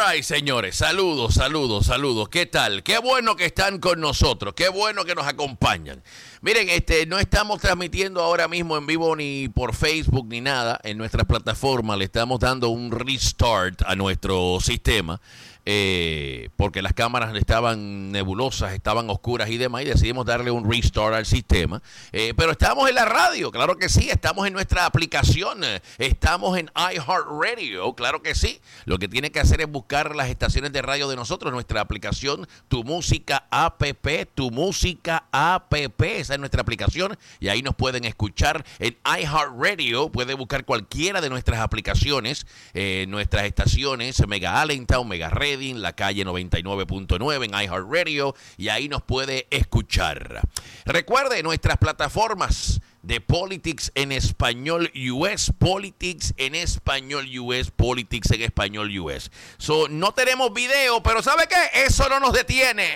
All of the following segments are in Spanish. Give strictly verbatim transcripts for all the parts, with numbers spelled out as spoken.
All right, señores, saludos, saludos, saludos. ¿Qué tal? Qué bueno que están con nosotros, qué bueno que nos acompañan. Miren, este, no estamos transmitiendo ahora mismo en vivo ni por Facebook ni nada en nuestra plataforma. Le estamos dando un restart a nuestro sistema. Eh, porque las cámaras estaban nebulosas, estaban oscuras y demás, y decidimos darle un restart al sistema. Eh, pero estamos en la radio, claro que sí, estamos en nuestra aplicación, estamos en iHeartRadio, claro que sí. Lo que tiene que hacer es buscar las estaciones de radio de nosotros, nuestra aplicación, Tu Música App, Tu Música App, esa es nuestra aplicación, y ahí nos pueden escuchar en iHeartRadio. Puede buscar cualquiera de nuestras aplicaciones, eh, nuestras estaciones, Mega Allentown, Mega Red, la calle noventa y nueve punto nueve en iHeartRadio, y ahí nos puede escuchar. Recuerde nuestras plataformas de Politics en español U S, Politics en español U S, Politics en español U S. So, no tenemos video, pero ¿sabe qué? Eso no nos detiene.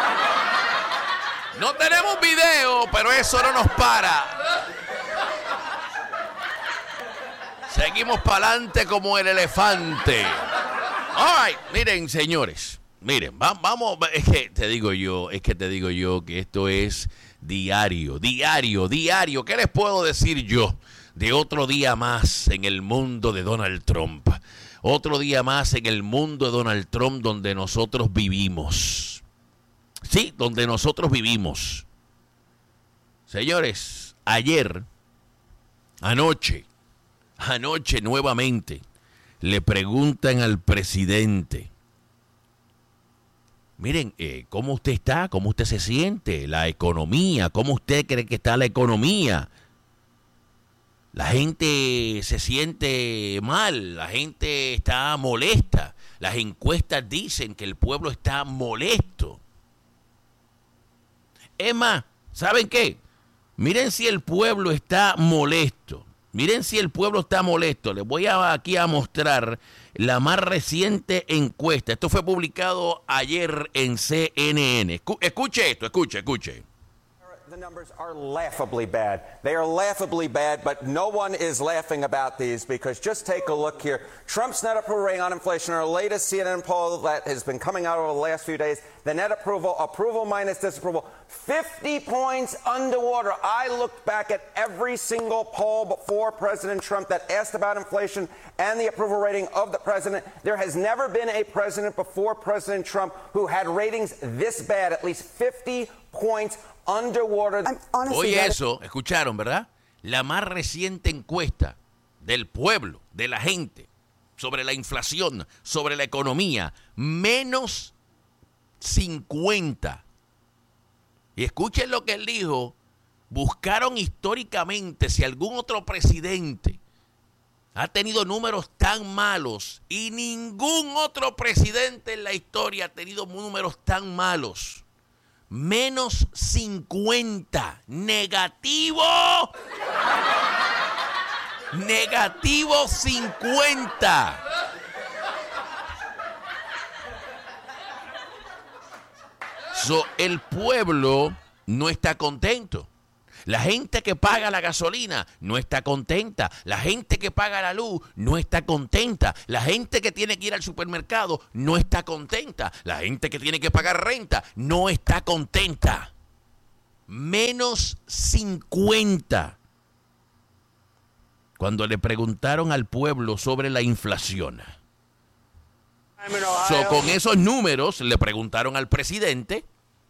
No tenemos video, pero eso no nos para. Seguimos para adelante como el elefante. All right, miren, señores, miren, va, vamos, es que te digo yo, es que te digo yo que esto es diario, diario, diario. ¿Qué les puedo decir yo de otro día más en el mundo de Donald Trump? Otro día más en el mundo de Donald Trump donde nosotros vivimos. Sí, donde nosotros vivimos. Señores, ayer, anoche, anoche nuevamente, le preguntan al presidente, miren, eh, ¿cómo usted está? ¿Cómo usted se siente? La economía, ¿cómo usted cree que está la economía? La gente se siente mal, la gente está molesta. Las encuestas dicen que el pueblo está molesto. Es más, ¿saben qué? Miren si el pueblo está molesto. Miren si el pueblo está molesto. Les voy a, aquí a mostrar la más reciente encuesta. Esto fue publicado ayer en C N N. Escuche esto, escuche, escuche. The numbers are laughably bad. They are laughably bad, but no one is laughing about these because just take a look here. Trump's net approval rating on inflation, our latest C N N poll that has been coming out over the last few days, the net approval, approval minus disapproval, fifty points underwater. I looked back at every single poll before President Trump that asked about inflation and the approval rating of the president. There has never been a president before President Trump who had ratings this bad, at least fifty points underwater. Oye, eso, escucharon, ¿verdad? La más reciente encuesta del pueblo, de la gente, sobre la inflación, sobre la economía, menos cincuenta. Y escuchen lo que él dijo, buscaron históricamente si algún otro presidente ha tenido números tan malos, y ningún otro presidente en la historia ha tenido números tan malos. Menos cincuenta. Negativo. Negativo cincuenta. So, el pueblo no está contento. La gente que paga la gasolina no está contenta. La gente que paga la luz no está contenta. La gente que tiene que ir al supermercado no está contenta. La gente que tiene que pagar renta no está contenta. Menos cincuenta. Cuando le preguntaron al pueblo sobre la inflación. So, con esos números le preguntaron al presidente.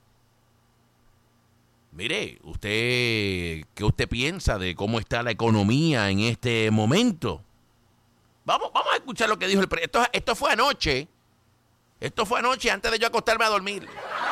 Mire, usted, ¿qué usted piensa de cómo está la economía en este momento? Vamos, vamos a escuchar lo que dijo el presidente. Esto, esto fue anoche. Esto fue anoche antes de yo acostarme a dormir.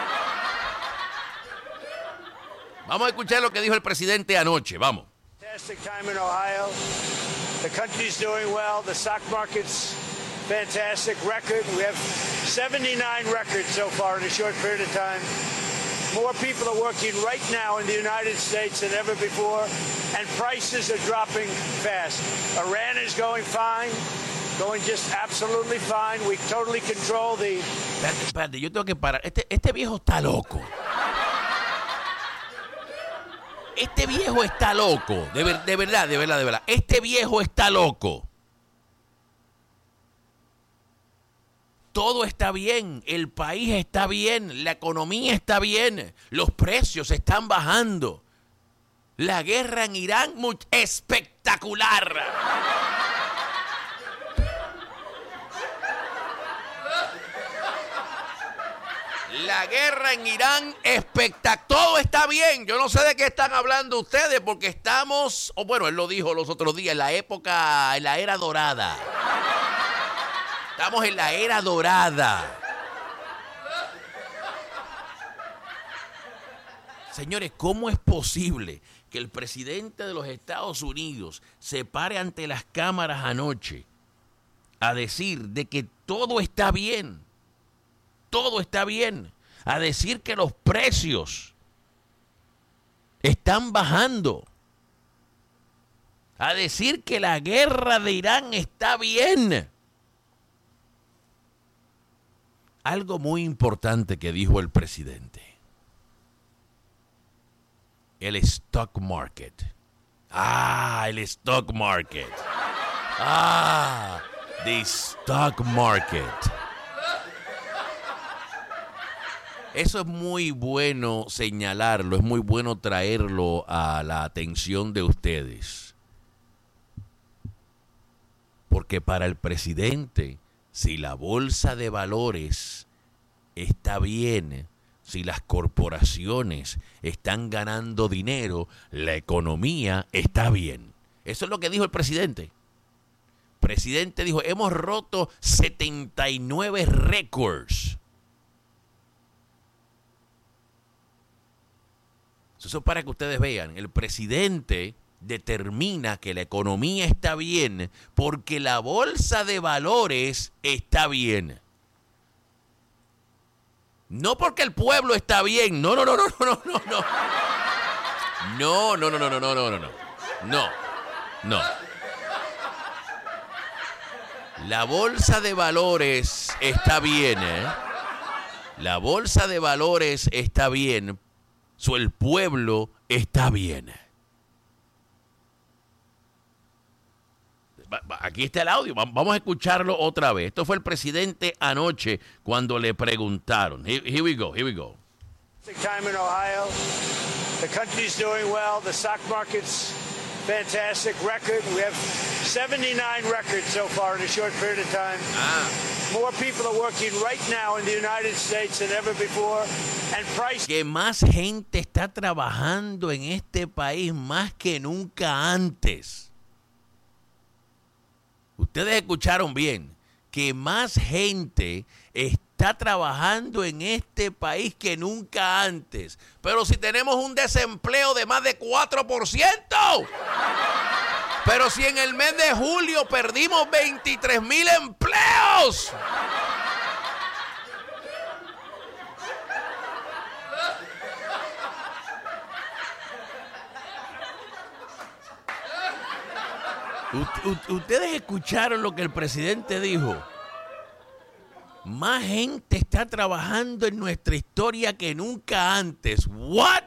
Vamos a escuchar lo que dijo el presidente anoche. Vamos. Fantastic time in Ohio. The country's doing well. The stock market's fantastic record. We have seventy-nine records so far in a short period of time. More people are working right now in the United States than ever before, and prices are dropping fast. Iran is going fine, going just absolutely fine. We totally control the... Espérate, espérate, yo tengo que parar. Este, este viejo está loco. Este viejo está loco. De, ver, de verdad, de verdad, de verdad. Este viejo está loco. todo está bien, el país está bien, la economía está bien, los precios están bajando. La guerra en Irán, muy espectacular. La guerra en Irán, espectacular. Todo está bien. Yo no sé de qué están hablando ustedes porque estamos, o bueno, él lo dijo los otros días, en la época, en la era dorada. Estamos en la era dorada. Señores, ¿cómo es posible que el presidente de los Estados Unidos se pare ante las cámaras anoche a decir de que todo está bien? Todo está bien. A decir que los precios están bajando. A decir que la guerra de Irán está bien. Algo muy importante que dijo el presidente. El stock market. Ah, el stock market. Ah, the stock market. Eso es muy bueno señalarlo, es muy bueno traerlo a la atención de ustedes. Porque para el presidente, si la bolsa de valores está bien, si las corporaciones están ganando dinero, la economía está bien. Eso es lo que dijo el presidente. El presidente dijo, hemos roto setenta y nueve récords. Eso es para que ustedes vean, el presidente determina que la economía está bien porque la bolsa de valores está bien. No porque el pueblo está bien. No, no, no, no, no, no, no. No, no, no, no, no, no, no, no. No, no. La bolsa de valores está bien, ¿eh? La bolsa de valores está bien. So, el pueblo está bien. Aquí está el audio. Vamos a escucharlo otra vez. Esto fue el presidente anoche cuando le preguntaron. Here, here we go, here we go. Time in Ohio. The country's doing well. The stock market's fantastic. Record. We have seventy-nine records so far in a short period of time. Ah. More people are working right now in the United States than ever before. And price. Que más gente está trabajando en este país más que nunca antes. Ustedes escucharon bien, que más gente está trabajando en este país que nunca antes. Pero si tenemos un desempleo de más de cuatro por ciento. Pero si en el mes de julio perdimos veintitrés mil empleos. Ustedes escucharon lo que el presidente dijo. Más gente está trabajando en nuestra historia que nunca antes. ¿What?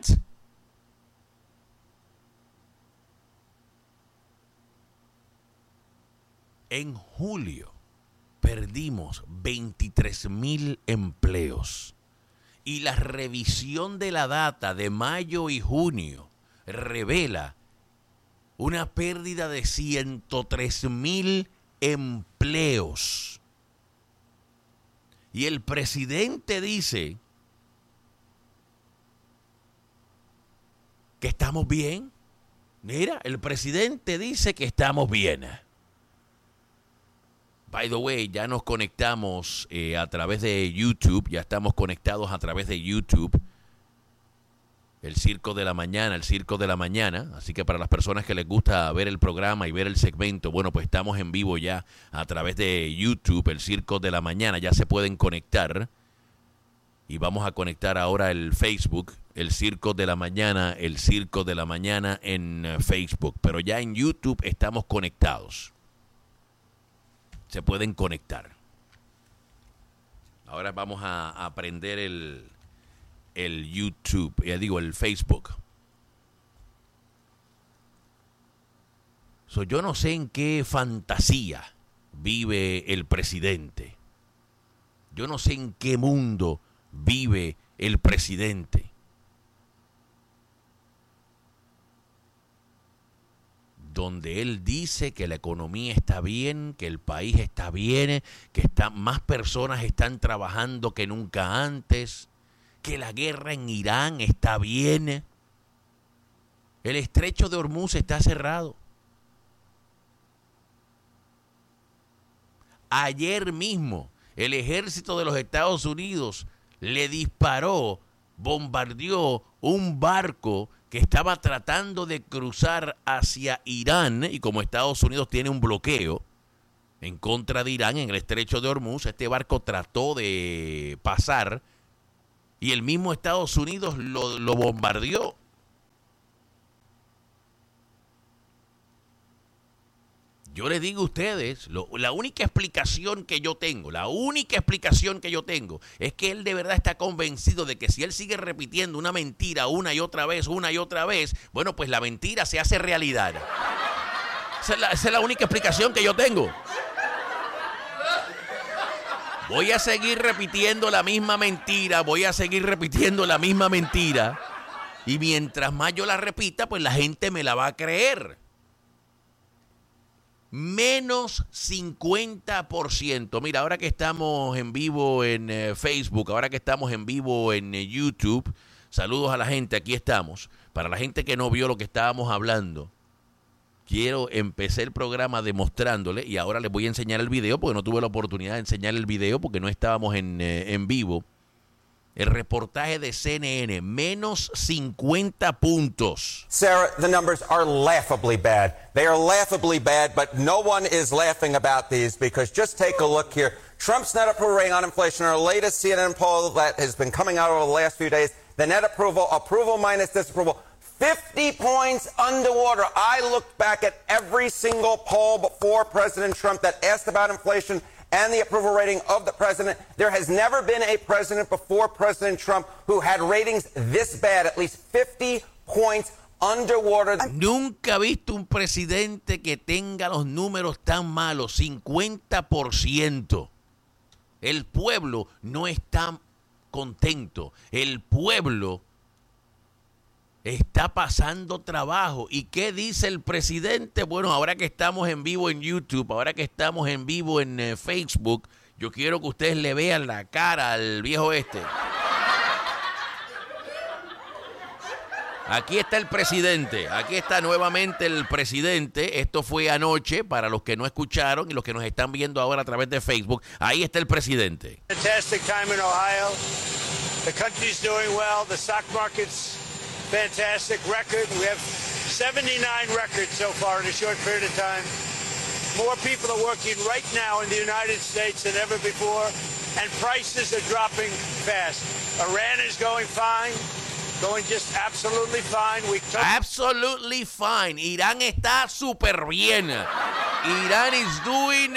En julio perdimos veintitrés mil empleos. Y la revisión de la data de mayo y junio revela una pérdida de ciento tres mil empleos. Y el presidente dice que estamos bien. Mira, el presidente dice que estamos bien. By the way, ya nos conectamos eh, a través de YouTube. Ya estamos conectados a través de YouTube. El Circo de la Mañana, el Circo de la Mañana. Así que para las personas que les gusta ver el programa y ver el segmento, bueno, pues estamos en vivo ya a través de YouTube, el Circo de la Mañana. Ya se pueden conectar. Y vamos a conectar ahora el Facebook, el Circo de la Mañana, el Circo de la Mañana en Facebook. Pero ya en YouTube estamos conectados. Se pueden conectar. Ahora vamos a, a aprender el... el YouTube, ya digo, el Facebook. So, yo no sé en qué fantasía vive el presidente. Yo no sé en qué mundo vive el presidente. Donde él dice que la economía está bien, que el país está bien, que está, más personas están trabajando que nunca antes, que la guerra en Irán está bien. El estrecho de Hormuz está cerrado. Ayer mismo el ejército de los Estados Unidos le disparó, bombardeó un barco que estaba tratando de cruzar hacia Irán, y como Estados Unidos tiene un bloqueo en contra de Irán en el estrecho de Hormuz, este barco trató de pasar y el mismo Estados Unidos lo, lo bombardeó. Yo les digo a ustedes, lo, la única explicación que yo tengo, la única explicación que yo tengo es que él de verdad está convencido de que si él sigue repitiendo una mentira una y otra vez, una y otra vez, bueno, pues la mentira se hace realidad. Esa es la, esa es la única explicación que yo tengo. Voy a seguir repitiendo la misma mentira, voy a seguir repitiendo la misma mentira, y mientras más yo la repita, pues la gente me la va a creer. Menos cincuenta por ciento. Mira, ahora que estamos en vivo en eh, Facebook, ahora que estamos en vivo en eh, YouTube, saludos a la gente, aquí estamos. Para la gente que no vio lo que estábamos hablando, quiero empezar el programa demostrándole, y ahora les voy a enseñar el video, porque no tuve la oportunidad de enseñar el video, porque no estábamos en, eh, en vivo. El reportaje de C N N, menos cincuenta puntos. Sarah, the numbers are laughably bad. They are laughably bad, but no one is laughing about these because just take a look here. Trump's net approval rating on inflation, our latest C N N poll that has been coming out over the last few days, the net approval, approval minus disapproval, fifty points underwater. I looked back at every single poll before President Trump that asked about inflation and the approval rating of the president. There has never been a president before President Trump who had ratings this bad, at least fifty points underwater. Nunca he visto un presidente que tenga los números tan malos, cincuenta por ciento. El pueblo no está contento. El pueblo está pasando trabajo. ¿Y qué dice el presidente? Bueno, ahora que estamos en vivo en YouTube, ahora que estamos en vivo en eh, Facebook, yo quiero que ustedes le vean la cara al viejo este. Aquí está el presidente, aquí está nuevamente el presidente. Esto fue anoche, para los que no escucharon y los que nos están viendo ahora a través de Facebook. Ahí está el presidente. Fantastic time in Ohio. The country's doing well. The stock market's fantastic record. We have seventy-nine records so far in a short period of time. More people are working right now in the United States than ever before, and prices are dropping fast. Iran is going fine, going just absolutely fine. We absolutely fine. Irán está súper bien. Irán is doing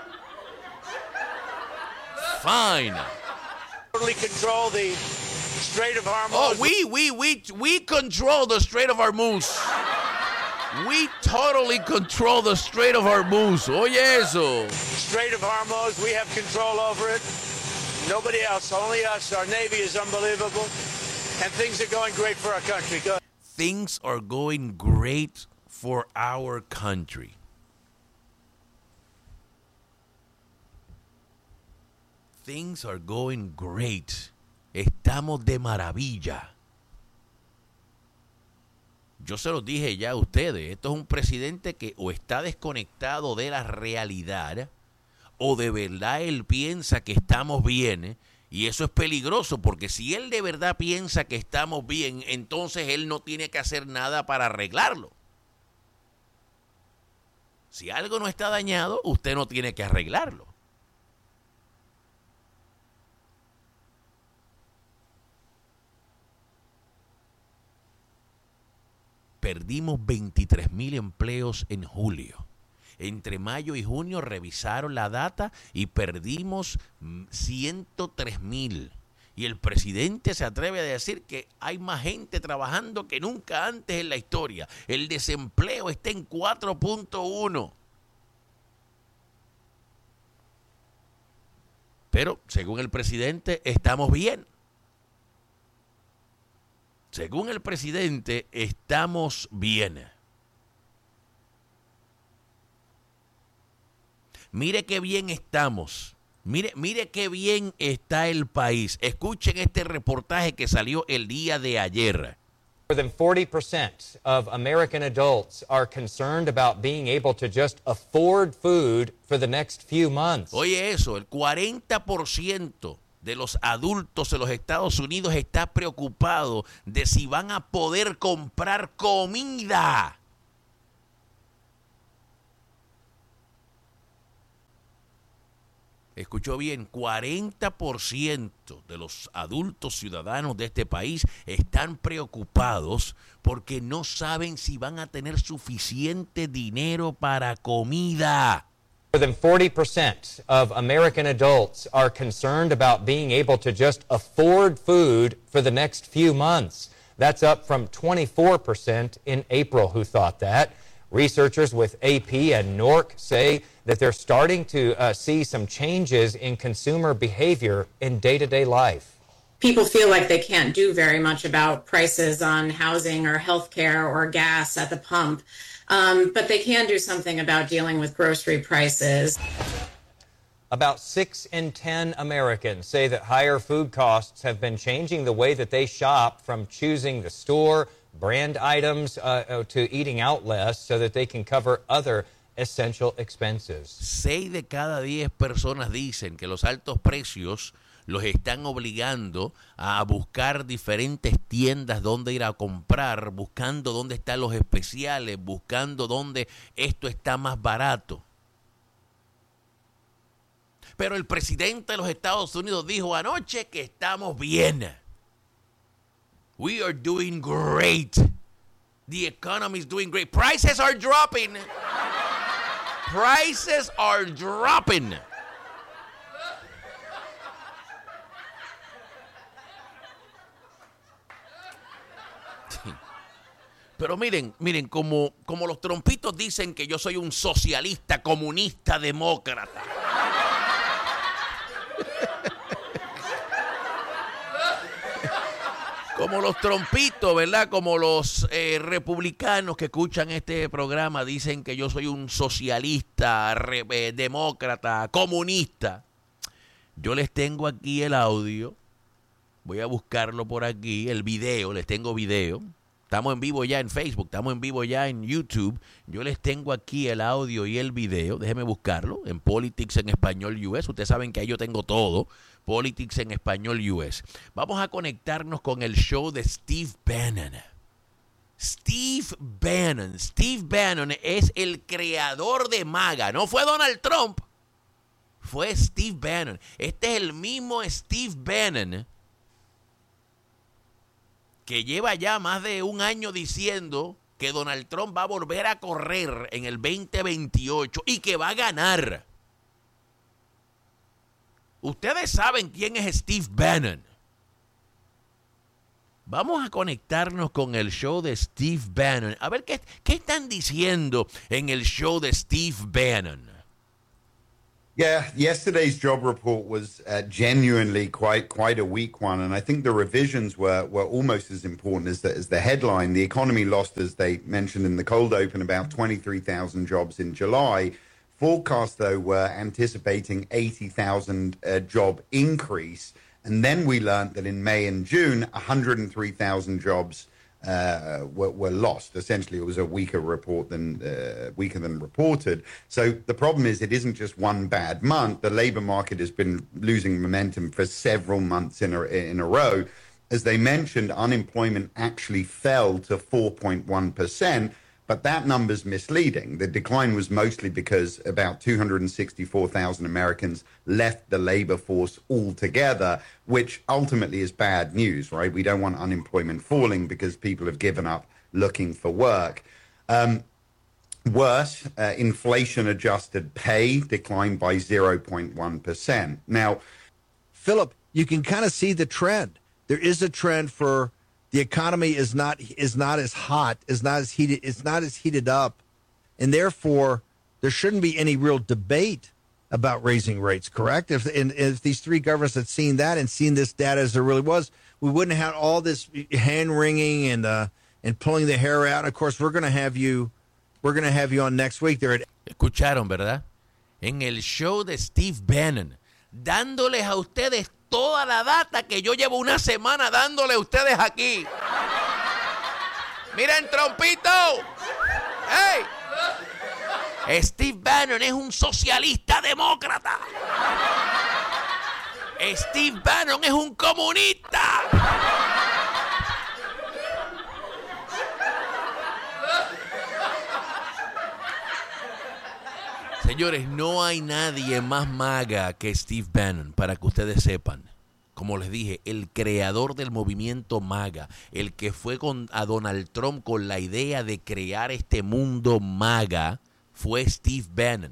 fine. Totally control the Strait of Hormuz. Oh, we, we, we, we control the Strait of Hormuz. We totally control the Strait of Hormuz. Oye eso. Strait of Hormuz, we have control over it. Nobody else, only us. Our Navy is unbelievable. And things are going great for our country. Go. Things are going great for our country. Things are going great. Estamos de maravilla. Yo se los dije ya a ustedes, esto es un presidente que o está desconectado de la realidad o de verdad él piensa que estamos bien, y eso es peligroso porque si él de verdad piensa que estamos bien, entonces él no tiene que hacer nada para arreglarlo. Si algo no está dañado, usted no tiene que arreglarlo. Perdimos veintitrés mil empleos en julio. Entre mayo y junio revisaron la data y perdimos ciento tres mil. Y el presidente se atreve a decir que hay más gente trabajando que nunca antes en la historia. El desempleo está en cuatro punto uno. Pero, según el presidente, estamos bien. Según el presidente, estamos bien. Mire qué bien estamos. Mire, mire qué bien está el país. Escuchen este reportaje que salió el día de ayer. More than forty percent of American adults are concerned about being able to just afford food for the next few months. Oye eso, el cuarenta por ciento de los adultos de los Estados Unidos está preocupado de si van a poder comprar comida. Escuchó bien, cuarenta por ciento de los adultos ciudadanos de este país están preocupados porque no saben si van a tener suficiente dinero para comida. More than forty percent of American adults are concerned about being able to just afford food for the next few months. That's up from twenty-four percent in April who thought that. Researchers with A P and N O R C say that they're starting to uh, see some changes in consumer behavior in day-to-day life. People feel like they can't do very much about prices on housing or healthcare or gas at the pump, um, but they can do something about dealing with grocery prices. About six in ten Americans say that higher food costs have been changing the way that they shop, from choosing the store, brand items, uh, to eating out less so that they can cover other essential expenses. Seis de cada diez personas dicen que los altos precios los están obligando a buscar diferentes tiendas donde ir a comprar, buscando dónde están los especiales, buscando dónde esto está más barato. Pero el presidente de los Estados Unidos dijo anoche que estamos bien. We are doing great. The economy is doing great. Prices are dropping. Prices are dropping. Pero miren, miren, como, como los trompitos dicen que yo soy un socialista, comunista, demócrata. Como los trompitos, ¿verdad? Como los eh, republicanos que escuchan este programa dicen que yo soy un socialista, re, eh, demócrata, comunista. Yo les tengo aquí el audio. Voy a buscarlo por aquí, el video, les tengo video. Estamos en vivo ya en Facebook, estamos en vivo ya en YouTube. Yo les tengo aquí el audio y el video. Déjenme buscarlo en Politics en Español U S. Ustedes saben que ahí yo tengo todo. Politics en Español U S. Vamos a conectarnos con el show de Steve Bannon. Steve Bannon. Steve Bannon es el creador de MAGA. No fue Donald Trump. Fue Steve Bannon. Este es el mismo Steve Bannon que lleva ya más de un año diciendo que Donald Trump va a volver a correr en el veinte veintiocho y que va a ganar. Ustedes saben quién es Steve Bannon. Vamos a conectarnos con el show de Steve Bannon. A ver, ¿qué, qué están diciendo en el show de Steve Bannon? Yeah, yesterday's job report was uh, genuinely quite quite a weak one, and I think the revisions were were almost as important as the, as the headline. The economy lost, as they mentioned in the cold open, about twenty-three thousand jobs in July. Forecasts, though, were anticipating eighty thousand uh, job increase, and then we learned that in May and June, one hundred three thousand jobs Uh, were, were lost. Essentially, it was a weaker report than uh, weaker than reported. So the problem is, it isn't just one bad month. The labor market has been losing momentum for several months in a, in a row. As they mentioned, unemployment actually fell to four point one percent, but that number's misleading. The decline was mostly because about two hundred sixty-four thousand Americans left the labor force altogether, which ultimately is bad news, right? We don't want unemployment falling because people have given up looking for work. Um, worse, uh, inflation-adjusted pay declined by zero point one percent. Now, Philip, you can kind of see the trend. There is a trend for the economy is not is not as hot, is not as heated, it's not as heated up, and therefore there shouldn't be any real debate about raising rates, correct? If and if these three governors had seen that and seen this data as there really was, we wouldn't have had all this hand wringing and uh, and pulling the hair out. Of course, we're going to have you, we're going to have you on next week. There at Escucharon, ¿verdad? En el show de Steve Bannon, dándoles a ustedes toda la data que yo llevo una semana dándole a ustedes aquí. Miren, trompito. ¡Hey! Steve Bannon es un socialista demócrata. Steve Bannon es un comunista. Señores, no hay nadie más maga que Steve Bannon, para que ustedes sepan. Como les dije, el creador del movimiento MAGA, el que fue con, a Donald Trump con la idea de crear este mundo MAGA, fue Steve Bannon.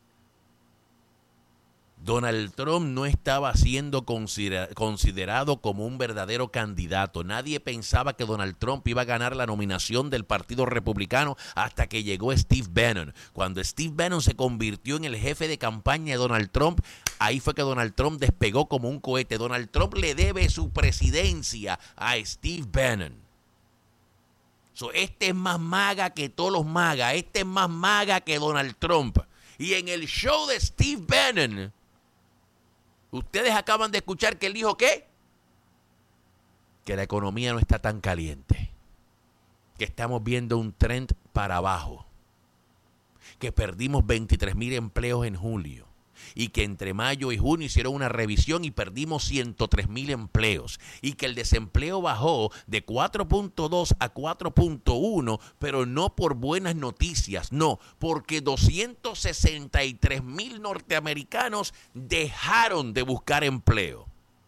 Donald Trump no estaba siendo considera- considerado como un verdadero candidato. Nadie pensaba que Donald Trump iba a ganar la nominación del Partido Republicano hasta que llegó Steve Bannon. Cuando Steve Bannon se convirtió en el jefe de campaña de Donald Trump, ahí fue que Donald Trump despegó como un cohete. Donald Trump le debe su presidencia a Steve Bannon. So, este es más maga que todos los magas. Este es más maga que Donald Trump. Y en el show de Steve Bannon, ustedes acaban de escuchar que él dijo ¿qué? Que la economía no está tan caliente. Que estamos viendo un trend para abajo. Que perdimos veintitrés mil empleos en julio. Y que entre mayo y junio hicieron una revisión y perdimos ciento tres mil empleos. Y que el desempleo bajó de cuatro punto dos a cuatro punto uno, pero no por buenas noticias, no, porque doscientos sesenta y tres mil norteamericanos dejaron de buscar empleo.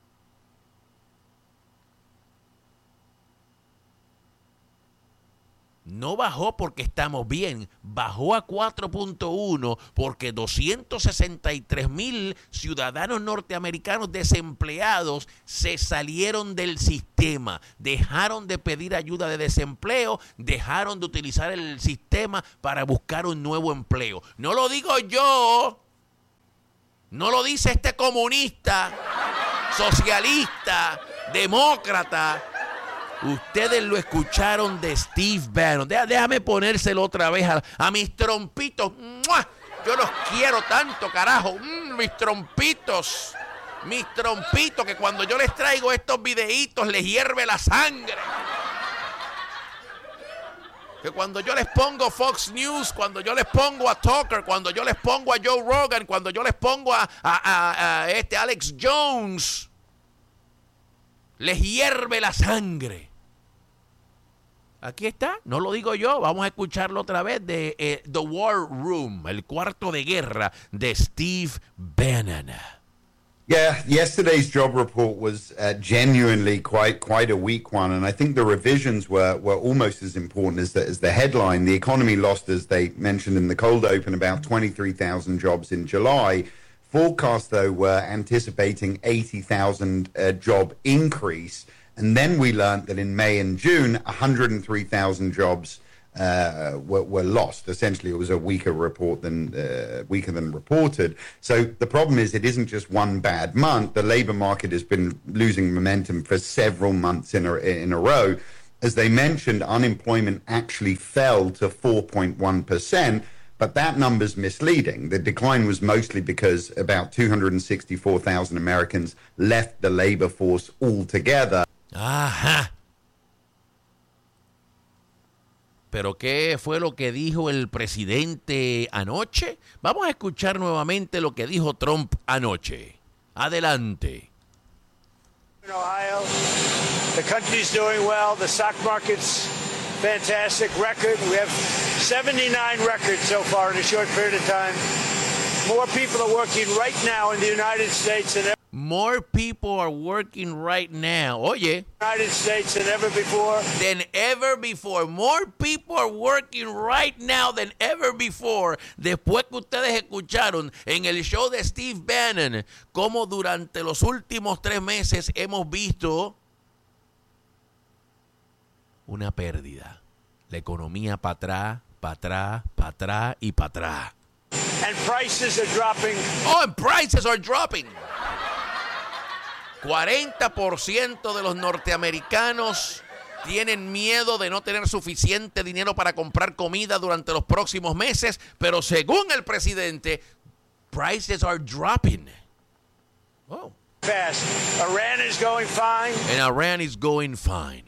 No bajó porque estamos bien, bajó a cuatro punto uno porque doscientos sesenta y tres mil ciudadanos norteamericanos desempleados se salieron del sistema, dejaron de pedir ayuda de desempleo, dejaron de utilizar el sistema para buscar un nuevo empleo. No lo digo yo, no lo dice este comunista, socialista, demócrata. Ustedes lo escucharon de Steve Bannon. Deja, déjame ponérselo otra vez a, a mis trompitos. ¡Mua! Yo los quiero tanto, carajo. Mm, mis trompitos. Mis trompitos, que cuando yo les traigo estos videitos les hierve la sangre. Que cuando yo les pongo Fox News, cuando yo les pongo a Tucker, cuando yo les pongo a Joe Rogan, cuando yo les pongo a, a, a, a este Alex Jones, les hierve la sangre. Aquí está, no lo digo yo, vamos a escucharlo otra vez de eh, The War Room, el cuarto de guerra de Steve Bannon. Yeah, yesterday's job report was uh, genuinely quite quite a weak one, and I think the revisions were were almost as important as the, as the headline. The economy lost, as they mentioned in the cold open, about twenty-three thousand jobs in July. Forecasts, though, were anticipating eighty thousand uh, job increase. And then we learned that in May and June, one hundred three thousand jobs uh, were, were lost. Essentially, it was a weaker report than uh, weaker than reported. So the problem is, it isn't just one bad month. The labor market has been losing momentum for several months in a, in a row. As they mentioned, unemployment actually fell to four point one percent. But that number's misleading. The decline was mostly because about two hundred sixty-four thousand Americans left the labor force altogether. Ajá. ¿Pero qué fue lo que dijo el presidente anoche? Vamos a escuchar nuevamente lo que dijo Trump anoche. Adelante. In Ohio, the country's doing well. The stock market's fantastic record. We have seventy-nine records so far in a short period of time. More people are working right now in the United States than ever. More people are working right now. Oye. United States than ever before. Than ever before. More people are working right now than ever before. Después que ustedes escucharon en el show de Steve Bannon cómo durante los últimos tres meses hemos visto una pérdida. La economía para atrás, para atrás, para atrás y para atrás. and prices are dropping. Oh, and prices are dropping. cuarenta por ciento de los norteamericanos tienen miedo de no tener suficiente dinero para comprar comida durante los próximos meses, pero según el presidente, prices are dropping. Oh. Fast. Iran is going fine. And Iran is going fine.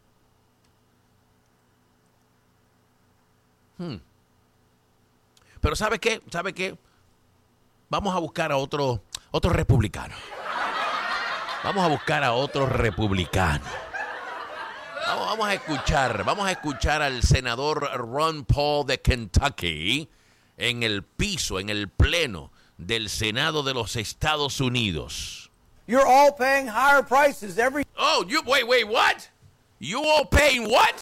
Hmm. Pero ¿sabe qué? ¿Sabe qué? Vamos a buscar a otro, otro republicano. Vamos a buscar a otro republicano. Vamos, vamos a escuchar, vamos a escuchar al senador Ron Paul de Kentucky en el piso, en el pleno del Senado de los Estados Unidos. You're all paying higher prices every... Oh, you wait, wait, what? You all paying what?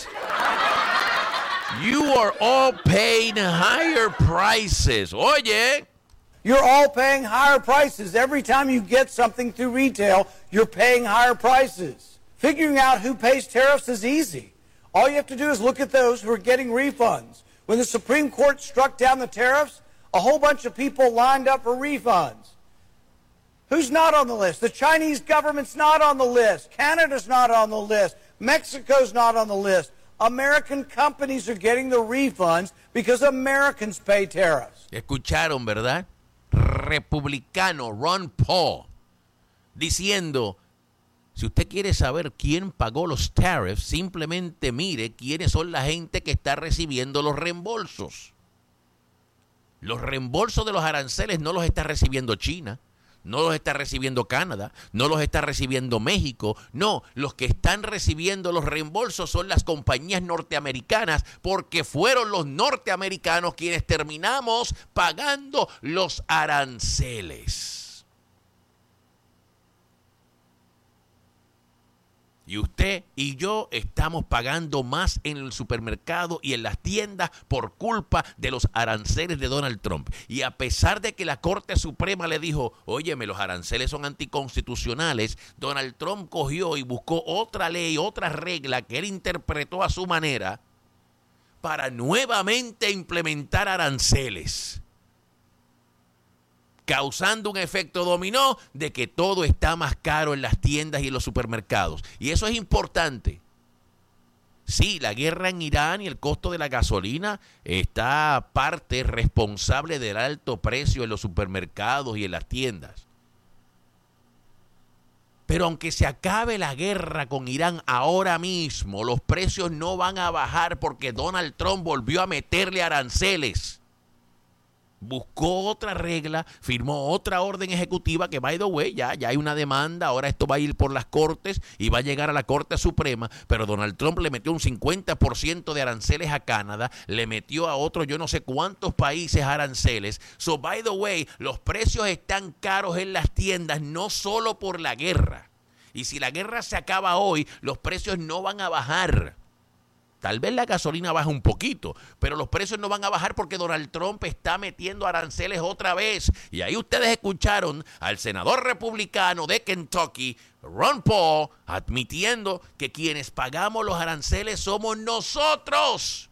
You are all paying higher prices. Oye. You're all paying higher prices. Every time you get something through retail, you're paying higher prices. Figuring out who pays tariffs is easy. All you have to do is look at those who are getting refunds. When the Supreme Court struck down the tariffs, a whole bunch of people lined up for refunds. Who's not on the list? The Chinese government's not on the list. Canada's not on the list. Mexico's not on the list. American companies are getting the refunds because Americans pay tariffs. Escucharon, ¿verdad? Republicano Ron Paul diciendo, si usted quiere saber quién pagó los tariffs, simplemente mire quiénes son la gente que está recibiendo los reembolsos. Los reembolsos de los aranceles no los está recibiendo China, no los está recibiendo Canadá, no los está recibiendo México. No, los que están recibiendo los reembolsos son las compañías norteamericanas, porque fueron los norteamericanos quienes terminamos pagando los aranceles. Y usted y yo estamos pagando más en el supermercado y en las tiendas por culpa de los aranceles de Donald Trump. Y a pesar de que la Corte Suprema le dijo, óyeme, los aranceles son anticonstitucionales, Donald Trump cogió y buscó otra ley, otra regla que él interpretó a su manera para nuevamente implementar aranceles, causando un efecto dominó de que todo está más caro en las tiendas y en los supermercados. Y eso es importante. Sí, la guerra en Irán y el costo de la gasolina está parte responsable del alto precio en los supermercados y en las tiendas. Pero aunque se acabe la guerra con Irán ahora mismo, los precios no van a bajar porque Donald Trump volvió a meterle aranceles. Buscó otra regla, firmó otra orden ejecutiva que, by the way, ya, ya hay una demanda, ahora esto va a ir por las cortes y va a llegar a la Corte Suprema, pero Donald Trump le metió un cincuenta por ciento de aranceles a Canadá, le metió a otros yo no sé cuántos países aranceles. So, by the way, los precios están caros en las tiendas no solo por la guerra. Y si la guerra se acaba hoy, los precios no van a bajar. Tal vez la gasolina baja un poquito, pero los precios no van a bajar porque Donald Trump está metiendo aranceles otra vez. Y ahí ustedes escucharon al senador republicano de Kentucky, Ron Paul, admitiendo que quienes pagamos los aranceles somos nosotros.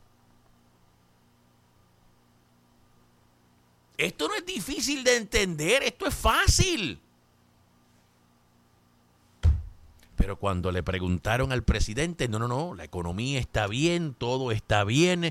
Esto no es difícil de entender, esto es fácil. Pero cuando le preguntaron al presidente, no, no, no, la economía está bien, todo está bien,